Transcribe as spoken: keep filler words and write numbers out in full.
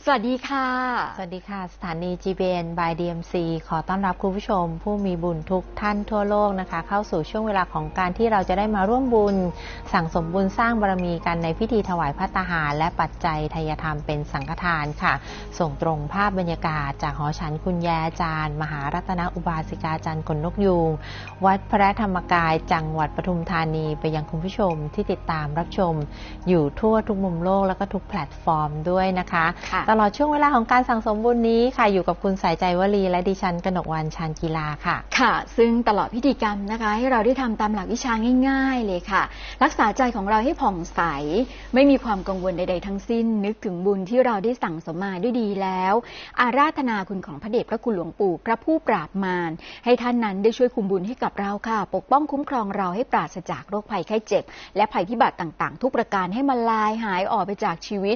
สวัสดีค่ะสวัสดีค่ะสถานี จี บี เอ็น by ดี เอ็ม ซี ขอต้อนรับคุณผู้ชมผู้มีบุญทุกท่านทั่วโลกนะคะเข้าสู่ช่วงเวลาของการที่เราจะได้มาร่วมบุญสั่งสมบุญสร้างบารมีกันในพิธีถวายภัตตาหารและปัจจัยทายธรรมเป็นสังฆทานค่ะส่งตรงภาพบรรยากาศจากหอฉันคุณแยอาจารย์มหารัตนอุบาสิกาจันทร์ขนนกยูงวัดพระธรรมกายจังหวัดปทุมธานีไปยังคุณผู้ชมที่ติดตามรับชมอยู่ทั่วทุกมุมโลกแล้วก็ทุกแพลตฟอร์มด้วยนะคะตลอดช่วงเวลาของการสั่งสมบุญนี้ค่ะอยู่กับคุณสายใจวลีและดิฉันกนกวรรณชาญกีฬาค่ะค่ะซึ่งตลอดพิธีกรรมนะคะให้เราได้ทำตามหลักวิชาง่ายๆเลยค่ะรักษาใจของเราให้ผ่องใสไม่มีความกังวลใดๆทั้งสิ้นนึกถึงบุญที่เราได้สั่งสมมาด้วยดีแล้วอาราธนาคุณของพระเดชพระคุณหลวงปู่พระผู้ปราบมารให้ท่านนั้นได้ช่วยคุมบุญให้กับเราค่ะปกป้องคุ้มครองเราให้ปราศจากโรคภัยไข้เจ็บและภัยพิบัติต่างๆทุกประการให้มันลายหายออกไปจากชีวิต